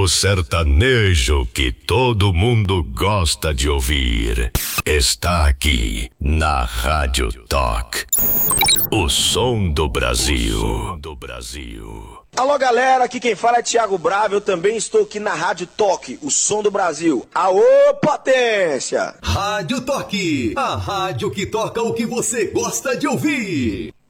O sertanejo que todo mundo gosta de ouvir está aqui na Rádio Toque. O som do Brasil. Alô galera, aqui quem fala é Thiago Bravo, eu também estou aqui na Rádio Toque, o som do Brasil. Aô, potência! Rádio Toque, a rádio que toca o que você gosta de ouvir.